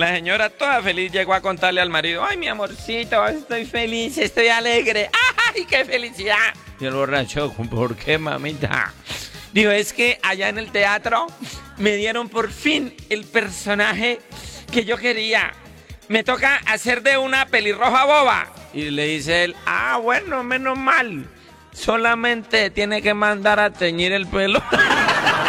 La señora toda feliz llegó a contarle al marido: ay, mi amorcito, estoy feliz, estoy alegre. ¡Ay, qué felicidad! Y el borracho: ¿por qué, mamita? Digo, es que allá en el teatro me dieron por fin el personaje que yo quería. Me toca hacer de una pelirroja boba. Y le dice él: ah, bueno, menos mal. Solamente tiene que mandar a teñir el pelo.